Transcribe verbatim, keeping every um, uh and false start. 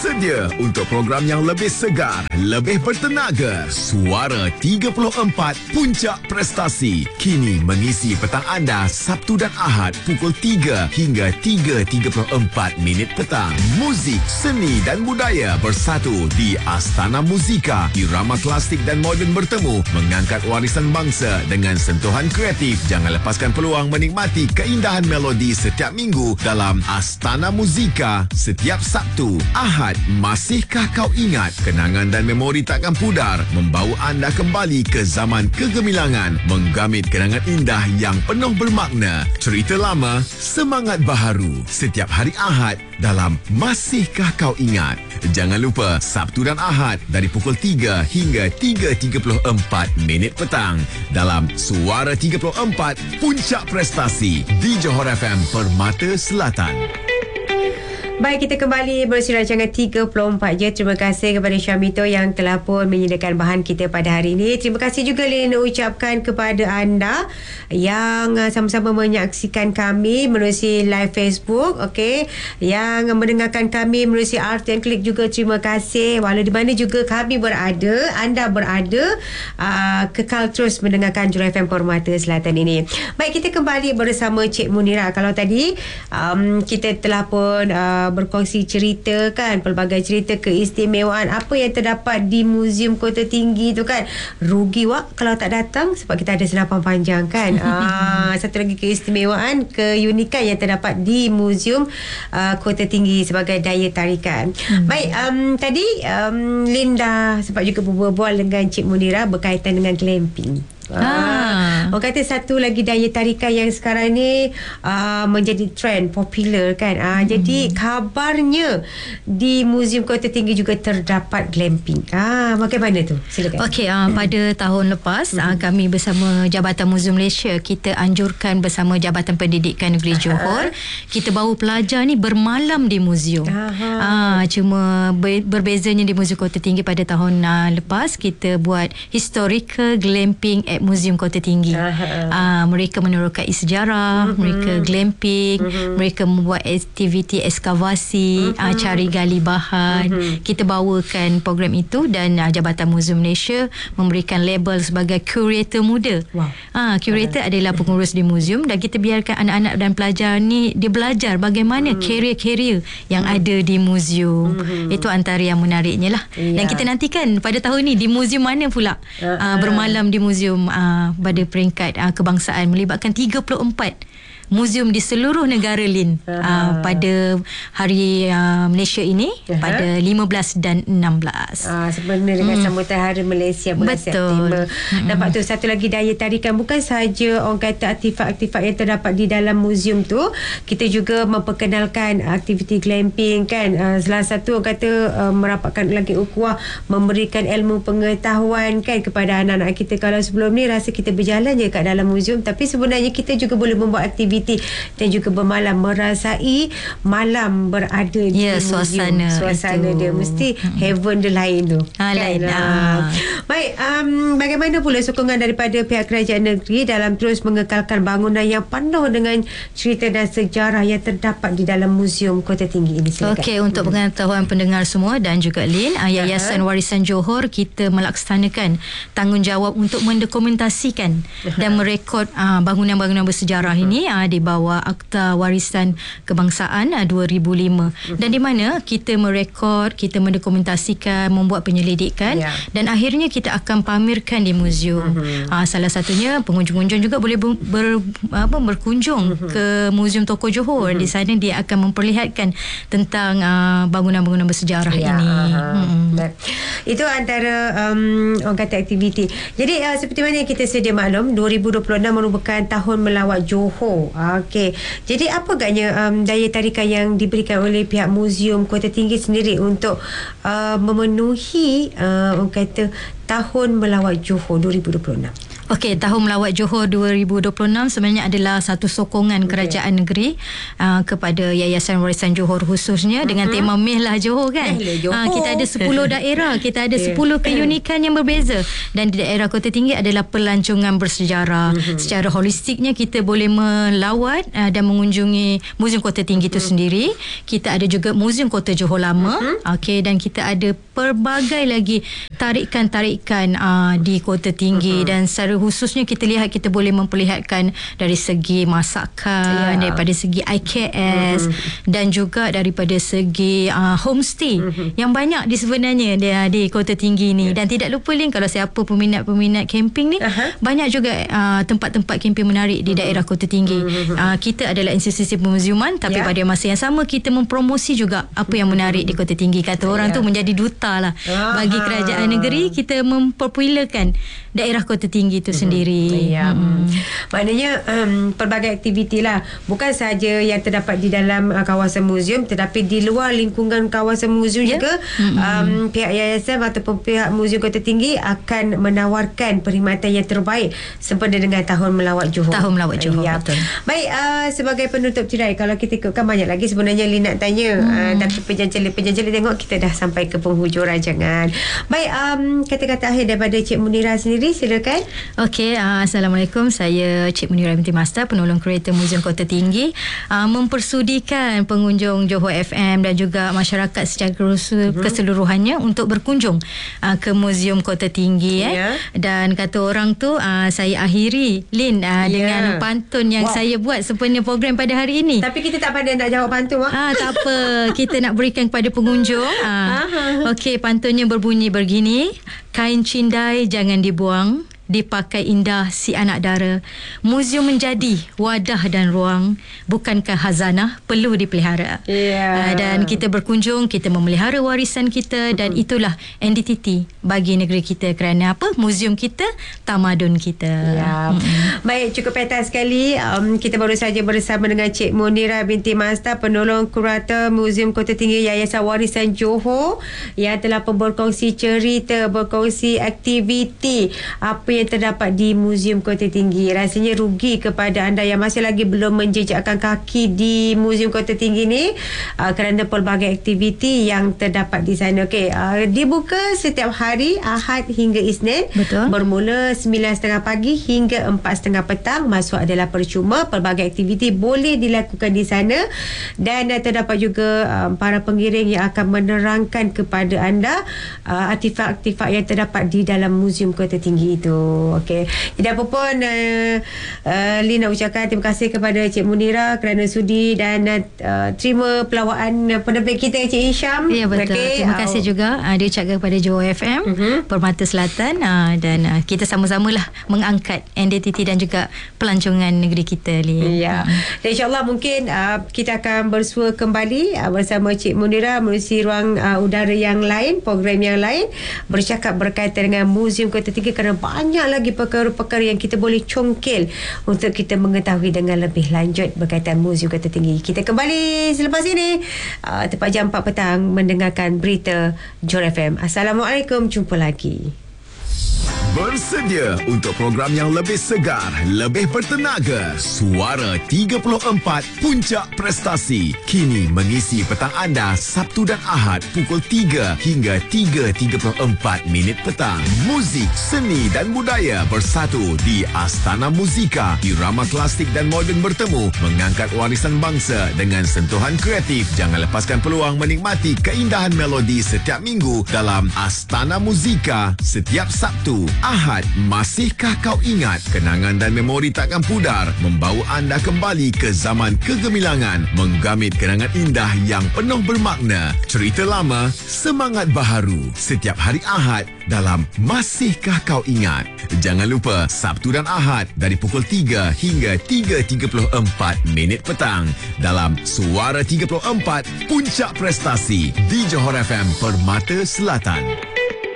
Bersedia untuk program yang lebih segar, lebih bertenaga. Suara tiga puluh empat Puncak Prestasi kini mengisi petang anda Sabtu dan Ahad pukul tiga hingga tiga tiga puluh empat minit petang. Muzik, seni dan budaya bersatu di Astana Muzika. Irama klasik dan moden bertemu, mengangkat warisan bangsa dengan sentuhan kreatif. Jangan lepaskan peluang menikmati keindahan melodi setiap minggu dalam Astana Muzika setiap Sabtu. Ahad, masihkah kau ingat? Kenangan dan memori takkan pudar, membawa anda kembali ke zaman kegemilangan, menggamit kenangan indah yang penuh bermakna. Cerita lama, semangat baharu. Setiap hari Ahad dalam Masihkah Kau Ingat. Jangan lupa, Sabtu dan Ahad dari pukul tiga hingga tiga tiga puluh empat minit petang dalam Suara tiga puluh empat Puncak Prestasi di Johor F M Permata Selatan. Baik, kita kembali bersama rancangan tiga puluh empat je. Terima kasih kepada Syamito yang telah pun menyediakan bahan kita pada hari ini. Terima kasih juga Lin ucapkan kepada anda yang sama-sama menyaksikan kami menerusi live Facebook, okey, yang mendengarkan kami menerusi Art and Click juga. Terima kasih. Walau di mana juga kami berada, anda berada, uh, kekal terus mendengarkan Johor F M Permata Selatan ini. Baik, kita kembali bersama Cik Munirah. Kalau tadi um, kita telah pun uh, berkongsi cerita kan, pelbagai cerita keistimewaan apa yang terdapat di Muzium Kota Tinggi tu kan. Rugi wak kalau tak datang sebab kita ada senapan panjang kan. Aa, satu lagi keistimewaan, keunikan yang terdapat di Muzium uh, Kota Tinggi sebagai daya tarikan. Hmm. Baik, um, tadi um, Linda sempat juga berbual dengan Cik Munirah berkaitan dengan glamping. Ah. Orang kata satu lagi daya tarikan yang sekarang ni uh, menjadi trend popular kan. Uh, hmm. Jadi kabarnya di Muzium Kota Tinggi juga terdapat glamping. Ah, bagaimana tu? Silakan. Okey, uh, pada tahun lepas hmm. uh, kami bersama Jabatan Muzium Malaysia, kita anjurkan bersama Jabatan Pendidikan Negeri Johor, kita bawa pelajar ni bermalam di muzium. Ah, cuma ber- berbezanya di Muzium Kota Tinggi pada tahun uh, lepas kita buat historical glamping at Muzium Kota Tinggi. Uh, mereka menerokai sejarah, mm-hmm. mereka glamping, mm-hmm. mereka membuat aktiviti ekskavasi, mm-hmm. uh, cari gali bahan. Mm-hmm. Kita bawakan program itu dan uh, Jabatan Muzium Malaysia memberikan label sebagai curator muda. Wow. Uh, curator uh. adalah pengurus di muzium dan kita biarkan anak-anak dan pelajar ni dia belajar bagaimana mm-hmm. career-career yang mm-hmm. ada di muzium. Mm-hmm. Itu antara yang menariknya lah. Yeah. Dan kita nantikan pada tahun ni di muzium mana pula uh, uh, bermalam di muzium Uh, pada peringkat uh, kebangsaan melibatkan tiga puluh empat muzium di seluruh negara Lin uh, pada hari uh, Malaysia ini uh-huh. pada lima belas dan enam belas. Ah, sebenarnya dengan hmm. sambutan Hari Malaysia bulan Betul. September. Hmm. Nampak tu satu lagi daya tarikan, bukan sahaja orang kata artifak-artifak yang terdapat di dalam muzium tu, kita juga memperkenalkan aktiviti glamping kan. Uh, salah satu orang kata uh, merapatkan lagi ukhuwah, memberikan ilmu pengetahuan kan kepada anak-anak kita. Kalau sebelum ni rasa kita berjalan je kat dalam muzium, tapi sebenarnya kita juga boleh membuat aktiviti dan juga bermalam, merasai malam berada di ya, muzium. Suasana Suasana itu. dia mesti hmm. heaven dia lain tu. Ha, kan? lain. Ha. Baik, um, bagaimana pula sokongan daripada pihak kerajaan negeri dalam terus mengekalkan bangunan yang penuh dengan cerita dan sejarah yang terdapat di dalam Muzium Kota Tinggi ini? Okey, untuk hmm. pengetahuan pendengar semua dan juga Lin, Yayasan uh-huh. Warisan Johor, kita melaksanakan tanggungjawab untuk mendokumentasikan uh-huh. dan merekod uh, bangunan-bangunan bersejarah uh-huh. ini uh, di bawah Akta Warisan Kebangsaan uh, dua ribu lima uh-huh. dan di mana kita merekod, kita mendokumentasikan, membuat penyelidikan yeah. dan akhirnya kita akan pamerkan di muzium. Uh-huh. Uh, salah satunya pengunjung-pengunjung juga boleh ber, ber, apa, berkunjung uh-huh. ke Muzium Tokoh Johor. Uh-huh. Di sana dia akan memperlihatkan tentang uh, bangunan-bangunan bersejarah yeah. ini. Uh-huh. Hmm. Itu antara um, orang kata aktiviti. Jadi uh, seperti mana yang kita sedia maklum, dua ribu dua puluh enam merupakan tahun melawat Johor. Okey. Jadi apa agaknya um, daya tarikan yang diberikan oleh pihak Muzium Kota Tinggi sendiri untuk uh, memenuhi uh, orang kata tahun melawat Johor dua ribu dua puluh enam? Okey, Tahun Melawat Johor dua ribu dua puluh enam sebenarnya adalah satu sokongan okay. kerajaan negeri uh, kepada Yayasan Warisan Johor khususnya, mm-hmm. dengan tema Mehlah Johor kan. Mehlah Johor. Uh, kita ada sepuluh daerah, kita ada sepuluh keunikan yang berbeza, dan di daerah Kota Tinggi adalah pelancongan bersejarah. Mm-hmm. Secara holistiknya kita boleh melawat uh, dan mengunjungi Muzium Kota Tinggi itu mm-hmm. sendiri. Kita ada juga Muzium Kota Johor Lama. Mm-hmm. Okey, dan kita ada pelbagai lagi tarikan-tarikan uh, di Kota Tinggi, mm-hmm. dan secara khususnya kita lihat kita boleh memperlihatkan dari segi masakan, yeah. daripada segi I K S, mm-hmm. dan juga daripada segi uh, homestay, mm-hmm. yang banyak di sebenarnya di, di Kota Tinggi ni. Yeah. Dan tidak lupa Lin, kalau siapa peminat-peminat camping ni, uh-huh. banyak juga uh, tempat-tempat camping menarik di mm-hmm. daerah Kota Tinggi. Mm-hmm. Uh, kita adalah institusi pemuziuman, tapi yeah. pada masa yang sama kita mempromosi juga apa yang menarik di Kota Tinggi. Kata orang yeah. tu menjadi duta lah uh-huh. bagi kerajaan negeri. Kita mempopularkan daerah Kota Tinggi itu sendiri. Ya. Hmm. Maknanya um, pelbagai aktiviti lah, bukan sahaja yang terdapat di dalam uh, kawasan muzium, tetapi di luar lingkungan kawasan muzium yeah. juga hmm. um, pihak yayasan ataupun pihak Muzium Kota Tinggi akan menawarkan perkhidmatan yang terbaik sempena dengan Tahun Melawat Johor. Tahun Melawat Johor, ya. Betul. Baik, uh, sebagai penutup tirai, kalau kita ikutkan banyak lagi sebenarnya Lin nak tanya, hmm. uh, tapi penjajali-penjajali tengok kita dah sampai ke penghujung rancangan. Baik, um, kata-kata akhir daripada Cik Munirah sendiri, silakan. Okey, uh, Assalamualaikum. Saya Cik Munirah binti Master, penolong kurator Muzium Kota Tinggi, uh, mempersudikan pengunjung Johor F M dan juga masyarakat secara uh-huh. keseluruhannya untuk berkunjung uh, ke Muzium Kota Tinggi. Eh. Yeah. Dan kata orang tu, uh, saya akhiri Lin uh, yeah. dengan pantun yang wow. saya buat sempena program pada hari ini. Tapi kita tak pandai nak jawab pantun. Ah, tak apa, kita nak berikan kepada pengunjung. Uh, Okey, pantunnya berbunyi begini. Kain cindai jangan dibuang, dipakai indah si anak dara. Muzium menjadi wadah dan ruang, bukankah khazanah perlu dipelihara. Yeah. Uh, dan kita berkunjung, kita memelihara warisan kita, dan mm-hmm. itulah identiti bagi negeri kita. Kerana apa? Muzium kita, tamadun kita. Yeah. Mm-hmm. Baik, cukup petas sekali. Um, kita baru saja bersama dengan Cik Munirah binti Master, penolong kurator Muzium Kota Tinggi Yayasan Warisan Johor, yang telah pun berkongsi cerita, berkongsi aktiviti apa yang terdapat di Muzium Kota Tinggi. Rasanya rugi kepada anda yang masih lagi belum menjejakkan kaki di Muzium Kota Tinggi ni, uh, kerana pelbagai aktiviti yang terdapat di sana. Okey, uh, dibuka setiap hari Ahad hingga Isnin. Betul. Bermula sembilan tiga puluh pagi hingga empat tiga puluh petang. Masuk adalah percuma. Pelbagai aktiviti boleh dilakukan di sana, dan uh, terdapat juga uh, para pengiring yang akan menerangkan kepada anda uh, artifak-artifak yang terdapat di dalam Muzium Kota Tinggi itu. Okey. Jadi apa pun uh, uh, Lin nak ucapkan terima kasih kepada Cik Munirah kerana sudi dan uh, terima pelawaan penerbit kita, Cik Hisham. Ya, betul. Okay. Terima kasih uh, juga uh, diucapkan kepada Johor F M, uh-huh. Permata Selatan, uh, dan uh, kita sama-samalah mengangkat identiti dan juga pelancongan negeri kita, Lin. Ya. Dan insyaAllah mungkin uh, kita akan bersua kembali uh, bersama Cik Munirah menerusi ruang uh, udara yang lain, program yang lain, bercakap berkaitan dengan Muzium Kota Tinggi, kerana banyak lagi perkara-perkara yang kita boleh congkel untuk kita mengetahui dengan lebih lanjut berkaitan Muzium Kota Tinggi. Kita kembali selepas ini uh, tepat jam empat petang mendengarkan berita Johor F M. Assalamualaikum, jumpa lagi. Bersedia untuk program yang lebih segar, lebih bertenaga. Suara tiga puluh empat Puncak Prestasi kini mengisi petang anda Sabtu dan Ahad pukul tiga hingga tiga tiga puluh empat minit petang. Muzik, seni dan budaya bersatu di Astana Muzika. Irama klasik dan moden bertemu, mengangkat warisan bangsa dengan sentuhan kreatif. Jangan lepaskan peluang menikmati keindahan melodi setiap minggu dalam Astana Muzika setiap Sabtu. Ahad, masihkah kau ingat? Kenangan dan memori takkan pudar, membawa anda kembali ke zaman kegemilangan, menggamit kenangan indah yang penuh bermakna. Cerita lama, semangat baharu. Setiap hari Ahad dalam Masihkah Kau Ingat. Jangan lupa, Sabtu dan Ahad dari pukul tiga hingga tiga tiga puluh empat minit petang dalam Suara tiga puluh empat Puncak Prestasi di Johor F M Permata Selatan.